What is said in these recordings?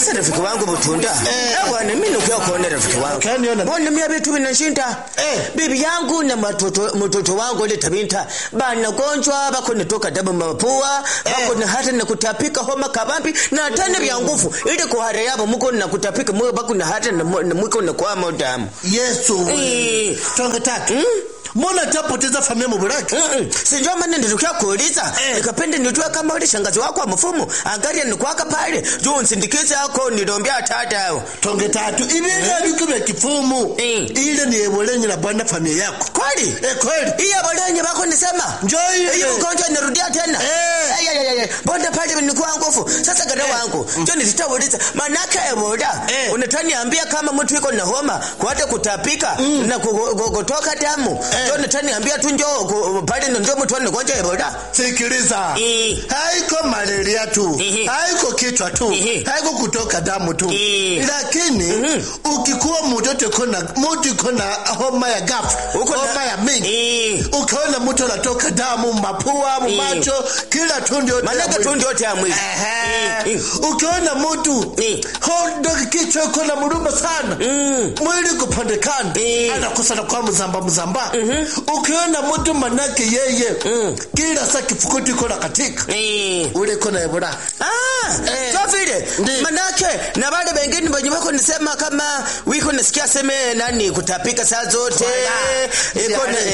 Sasa rafiki wangu Butunda. Bwana mimi nikuwa kuona rafiki wangu. Mbona mimi vitu vinashinda? Bibi yangu na mtoto wangu ile tabinta bana gonjwa bako nitoka damu mapua, bako na hata na kutapika homa kabambi na tena vya nguvu. Ile kuhara yabo mko na kutapika moyo bako na hata na mko na kwa damu. Yesu. Tonga tatu. Mbona tapoteza familia mburaki? Sinjua maana nilikuwa kuuliza. Nikapenda nijue kama ule shangazi wako wa mfumo angalia ni kwaka pale. Juu nsindikize yako nilombea tata yao. Tonge tatu. Ile biku vya kifumu. Ile ni ebolenye na bwana familia yako. Kweli? Kweli. Iya ebolenye bako nisema. Njoo hiyo. Iyo mgonjwa nirudia tena. Bonda pale nikuwa nguvu. Sasa gada wangu. Njoo nitauliza. Manake ebola. Unataniambia kama mtu yuko na homa kuata kutapika na kutoka damu. Njoo nitaniambia tu njoo pale njoo mtu anagonja ebola. Sikiliza. Haiko malaria tu. Haiko kichwa tu. Haiko kutoka damu tu. Lakini ukikuwa mtoto kuna homa ya ghafla, homa ya mingi. Ukaona mtu anatoka damu mapua, macho, kila tundu yote. Manaka tundu yote ya mwili. Ukiona mtu hondo kichwa kuna muruma sana. Mwili kupandekana. Anakosa na kwa mzamba. Ukiona mtu manake yeye kila saa kifukuti kuna katika ule kuna ebola. So vile manake na wale wengine wenye wako nisema kama wiko nasikia seme nani kutapika saa zote iko na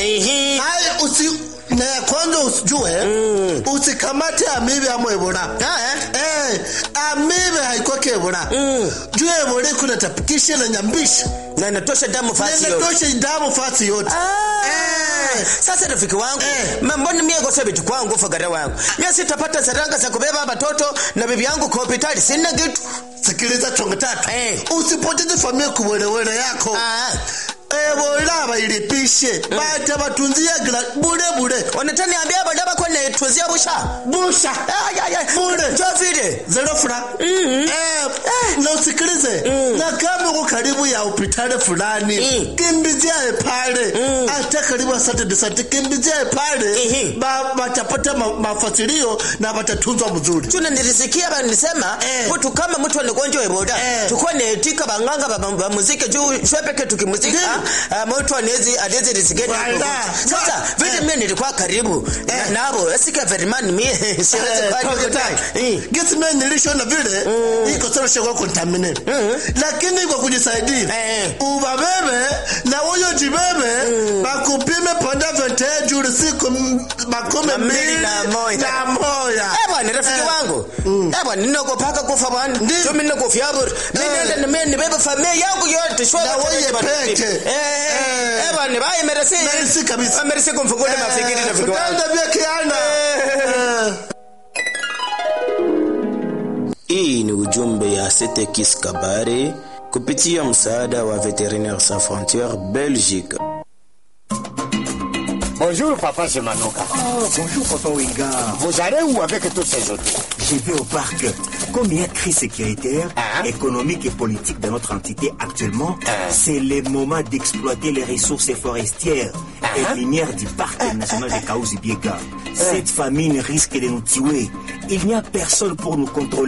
na kwanza usijue usikamate amibe ama ebola. Amibe haiko ebola. Juu ebola kuna tapikisha na nyambisha na inatosha damu fasi yote. Sasa rafiki wangu mbona mimi ngoja vitu kwangu fagara wangu mimi sitapata saranga za kubeba watoto na bibi yangu kwa hospitali sina kitu. Sikiliza tonge tatu. Usipoteze familia kuwelewele yako. Ebola bailipishe bata batunzia bure wanataniambia badaba kwa netunzia busha bure jovile zelofura na usikilize na kama uko karibu ya hospitali fulani kimbizia pale hata karibu asante kimbizia pale batapata mafasilio na batatunzwa mzuri. Tuna nilisikia banisema mtu kama mtu anagonjwa ebola tukua netika banganga ba muziki juu shwepeke tukimuzika mtu anezi risigeni. Sasa vile mimi nilikuwa karibu nabo asika verimani mimi siwezi kwa gesi mimi nilishona vile iko sana shaka contaminate lakini kwa kujisaidia ubabebe na huyo jibebe bakupime panda 20 juu siku makome mbili na moya. Bwana rafiki wangu bwana ninakopaka kufa bwana mimi ninakofia bure mimi nibebe familia yangu yote shwa na wewe peke bwana bye merci kabisa. Merci kumfungua mafikiri rafiki wangu. Hii ni ujumbe ya Setekis Kabare kupitia msaada wa Vétérinaires Sans Frontières Belgique. Bonjour papa, c'est Manoka. Bonjour papa Wenga. Vous allez où avec tous ces autres? Je vais au parc. Comme il y a crise sécuritaire, économique et politique dans notre entité actuellement, c'est le moment d'exploiter les ressources forestières et minières du parc national de Kaouzi-Biega. Cette famine risque de nous tuer. Il n'y a personne pour nous contrôler.